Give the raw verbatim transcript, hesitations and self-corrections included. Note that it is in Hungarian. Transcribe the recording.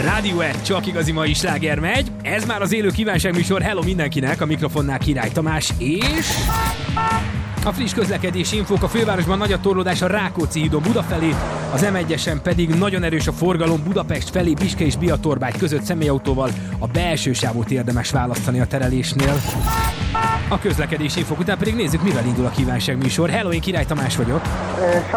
Rádió egy, csak igazi mai sláger megy. Ez már az élő kívánságműsor. Hello mindenkinek, a mikrofonnál Király Tamás és... A friss közlekedési infók: a fővárosban nagy a torlódás a Rákóczi hídon Buda felé, az em egyesen pedig nagyon erős a forgalom Budapest felé Biske és Biatorbágy között személyautóval. A belső sávot érdemes választani a terelésnél. A közlekedési infók után pedig nézzük, mivel indul a kívánságműsor. Hello, én Király Tamás vagyok.